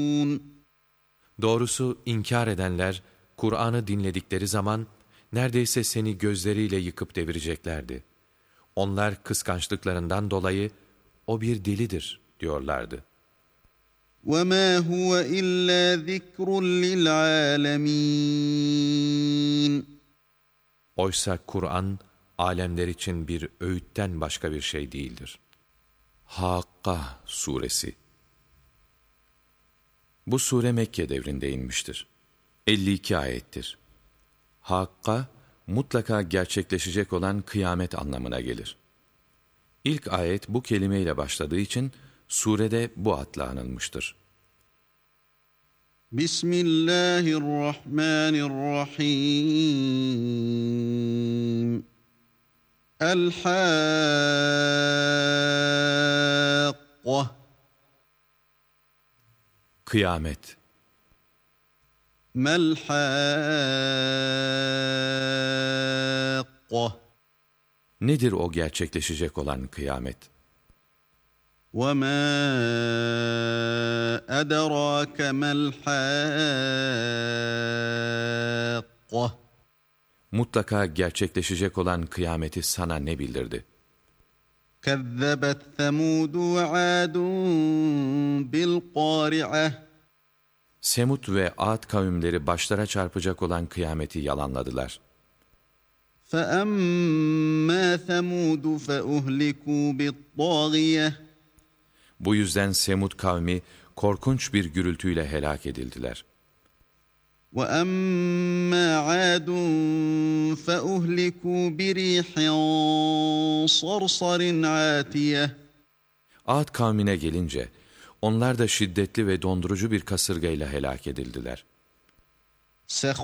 Doğrusu inkar edenler, Kur'an'ı dinledikleri zaman, neredeyse seni gözleriyle yıkıp devireceklerdi. Onlar kıskançlıklarından dolayı, o bir delidir diyorlardı. وَمَا هُوَ إِلَّا ذِكْرٌ لِلْعَالَمِينَ Oysa Kur'an, alemler için bir öğütten başka bir şey değildir. Hakka Suresi. Bu sure Mekke devrinde inmiştir. 52 ayettir. Hakka, mutlaka gerçekleşecek olan kıyamet anlamına gelir. İlk ayet bu kelimeyle başladığı için surede bu adla anılmıştır. Bismillahirrahmanirrahim. El-Hakkah. Kıyamet. Mel-Hakkah. Nedir o gerçekleşecek olan kıyamet? وَمَا أَدَرَاكَ مَا الْحَاقَّةُ Mutlaka gerçekleşecek olan kıyameti sana ne bildirdi? كَذَّبَتْ ثَمُودُ وَعَادٌ بِالْقَارِعَةِ Semud ve Ad kavimleri başlara çarpacak olan kıyameti yalanladılar. فَأَمَّا ثَمُودُ فَأُهْلِكُوا بِالطَّاغِيَةِ Bu yüzden Semud kavmi korkunç bir gürültüyle helak edildiler. وَأَمَّا عَادٌ فَأُهْلِكُوا بِرِيحٍ صَرْصَرٍ عَاتِيَةٍ Ad kavmine gelince, onlar da şiddetli ve dondurucu bir kasırgayla helak edildiler.